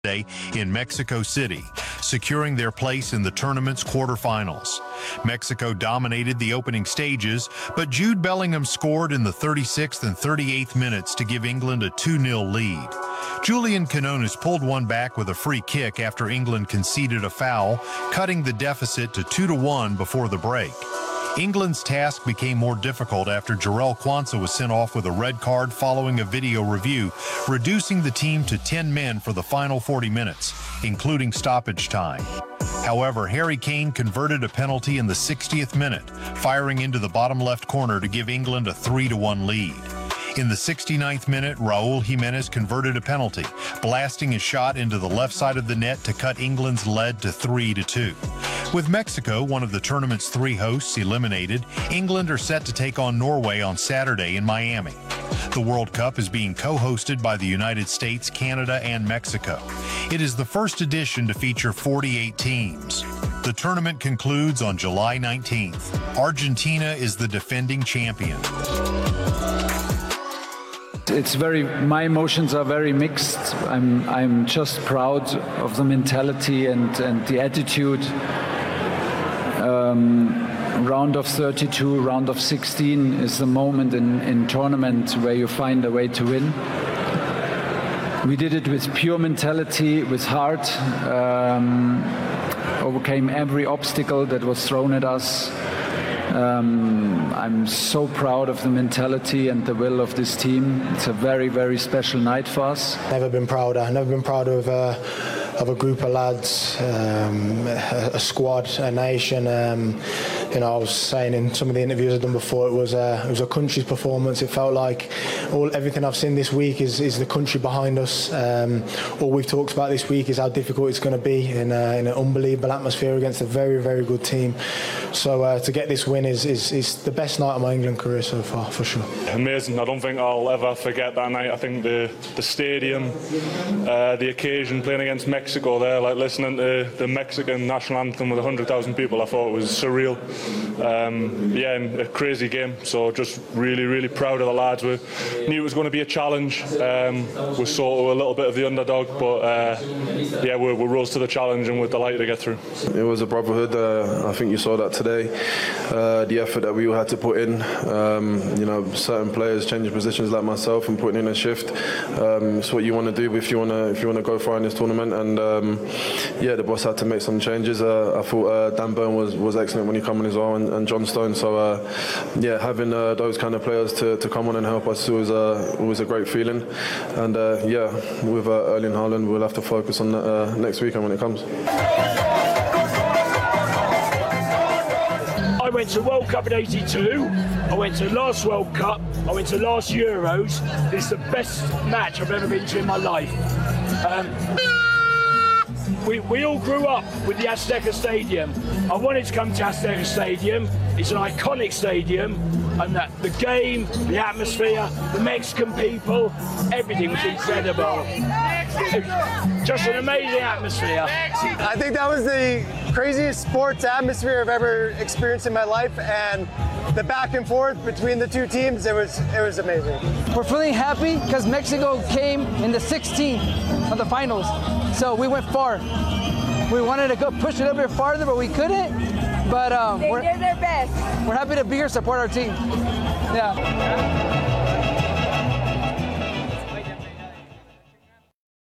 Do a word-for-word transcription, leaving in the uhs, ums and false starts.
in Mexico City, securing their place in the tournament's quarterfinals. Mexico dominated the opening stages, but Jude Bellingham scored in the thirty-sixth and thirty-eighth minutes to give England a two nil lead. Julian Quinones pulled one back with a free kick after England conceded a foul, cutting the deficit to two to one before the break. England's task became more difficult after Jarell Quansah was sent off with a red card following a video review, reducing the team to ten men for the final forty minutes, including stoppage time. However, Harry Kane converted a penalty in the sixtieth minute, firing into the bottom left corner to give England a three to one lead. In the sixty-ninth minute, Raul Jimenez converted a penalty, blasting a shot into the left side of the net to cut England's lead to three to two. With Mexico, one of the tournament's three hosts, eliminated, England are set to take on Norway on Saturday in Miami. The World Cup is being co-hosted by the United States, Canada, and Mexico. It is the first edition to feature forty-eight teams. The tournament concludes on July nineteenth. Argentina is the defending champion. It's very, my emotions are very mixed. I'm, I'm just proud of the mentality and, and the attitude. Um, round of thirty-two, round of sixteen is the moment in, in tournament where you find a way to win. We did it with pure mentality, with heart, um, overcame every obstacle that was thrown at us. Um, I'm so proud of the mentality and the will of this team. It's a very, very special night for us. Never been prouder. Never been prouder of, uh, of a group of lads, um, a, a squad, a nation. Um, you know, I was saying in some of the interviews I've done before, it was a, it was a country's performance. It felt like all everything I've seen this week is, is the country behind us. Um, all we've talked about this week is how difficult it's going to be in, a, in an unbelievable atmosphere against a very, very good team. So uh, to get this win is, is, is the best night of my England career so far, for sure. Amazing. I don't think I'll ever forget that night. I think the, the stadium, uh, the occasion, playing against Mexico there, like listening to the Mexican national anthem with one hundred thousand people, I thought it was surreal. Um, yeah, and a crazy game. So just really, really proud of the lads. We knew it was going to be a challenge. Um, we're sort of a little bit of the underdog, but uh, yeah, we, we rose to the challenge and we're delighted to get through. It was a brotherhood. Uh, I think you saw that today. Uh, the effort that we all had to put in. Um, you know, certain players changing positions like myself and putting in a shift. Um, it's what you want to do if you want to if you want to go far in this tournament. And um, yeah, the boss had to make some changes. Uh, I thought uh, Dan Burn was, was excellent when he came on as well, and, and John Stone. So uh, yeah, having uh, those kind of players to, to come on and help us was uh, was a great feeling. And uh, yeah, with uh, Erling Haaland, we'll have to focus on that uh, next weekend when it comes. I went to World Cup in eighty-two, I went to last World Cup, I went to last Euros. This is the best match I've ever been to in my life. Um, we, we all grew up with the Azteca Stadium. I wanted to come to Azteca Stadium. It's an iconic stadium, and that the game, the atmosphere, the Mexican people, everything was incredible. It was just an amazing atmosphere. I think that was the craziest sports atmosphere I've ever experienced in my life, and the back and forth between the two teams, it was it was amazing. We're feeling happy because Mexico came in the sixteenth of the finals, so we went far. We wanted to go push it a bit farther, but we couldn't. But um, they we're, did their best. We're happy to be here, support our team. Yeah.